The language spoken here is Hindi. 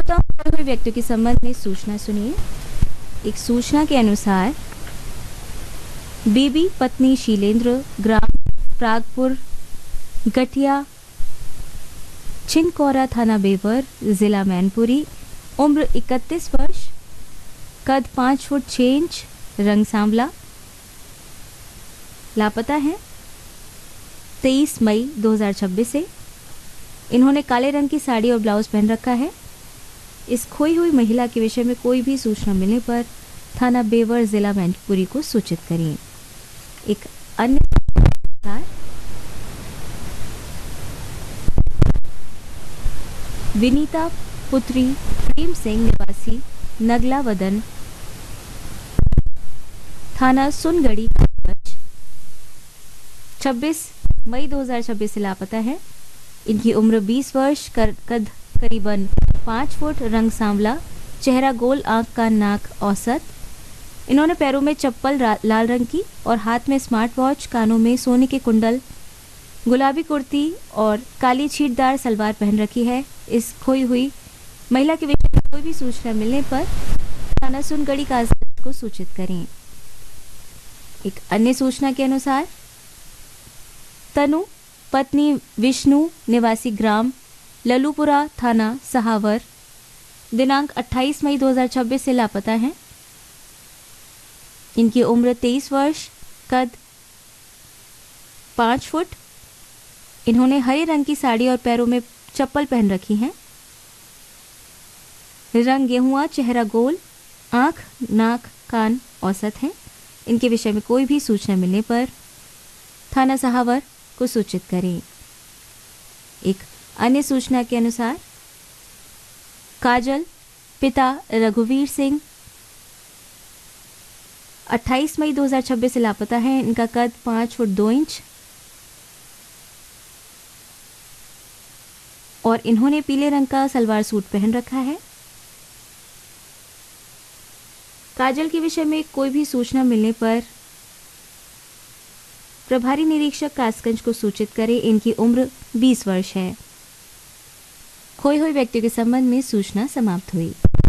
श्रोताओं, खोए हुए व्यक्तियों के संबंध में सूचना सुनिए। एक सूचना के अनुसार बीबी पत्नी शीलेंद्र, ग्राम प्रागपुर, गठिया, छिंदकौरा, थाना बेवर, जिला मैनपुरी, उम्र 31 वर्ष, कद 5 फुट 6 इंच, रंग सांवला, लापता हैं 23 मई 2026 से। इन्होंने काले रंग की साड़ी और ब्लाउज पहन रखा है। इस खोई हुई महिला के विषय में कोई भी सूचना मिलने पर थाना बेवर, जिला मैनपुरी को सूचित करें। एक अन्य विनीता पुत्री प्रेम सिंह, निवासी नगला वदन, थाना सुनगढ़ी, 26 मई 2026 से लापता है। इनकी उम्र 20 वर्ष, कद करीबन 5 फुट, रंग सांवला, चेहरा गोल, आंख का नाक औसत। इन्होंने पैरों में चप्पल लाल रंग की और हाथ में स्मार्ट वॉच, कानों में सोने के कुंडल, गुलाबी कुर्ती और काली छीटदार सलवार पहन रखी है। इस खोई हुई महिला के विषय में कोई भी सूचना मिलने पर थाना सुनगढ़ी काजगंज को सूचित करें। एक अन्य सूचना के अनुसार तनु पत्नी विष्णु, निवासी ग्राम ललूपुरा, थाना सहावर, दिनांक 28 मई 2026 से लापता हैं। इनकी उम्र 23 वर्ष, कद 5 फुट। इन्होंने हरे रंग की साड़ी और पैरों में चप्पल पहन रखी हैं। रंग गेहुआ, चेहरा गोल, आंख, नाक, कान औसत हैं। इनके विषय में कोई भी सूचना मिलने पर थाना सहावर को सूचित करें। एक अन्य सूचना के अनुसार काजल, पिता रघुवीर सिंह, 28 मई 2026 से लापता है। इनका कद 5 फुट 2 इंच और इन्होंने पीले रंग का सलवार सूट पहन रखा है। काजल के विषय में कोई भी सूचना मिलने पर प्रभारी निरीक्षक कासगंज को सूचित करें। इनकी उम्र 20 वर्ष है। खोए हुए व्यक्तियों के संबंध में सूचना समाप्त हुई।